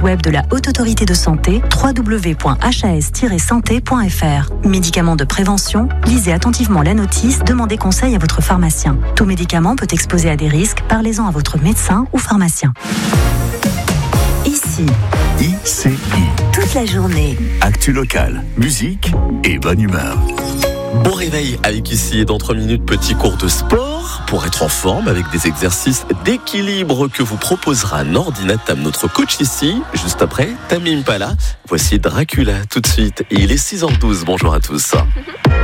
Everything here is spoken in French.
site web de la Haute Autorité de Santé, www.has-santé.fr. Médicaments de prévention, lisez attentivement la notice, demandez conseil à votre pharmacien. Tout médicament peut exposer à des risques, parlez-en à votre médecin ou pharmacien. Ici, ICI. toute la journée. Actu locale, musique et bonne humeur. Bon réveil avec ici et dans 3 minutes, petit cours de sport pour être en forme avec des exercices d'équilibre que vous proposera Nordina Tam, notre coach ici. Juste après, Tame Impala. Voici Dracula tout de suite. Et il est 6h12. Bonjour à tous.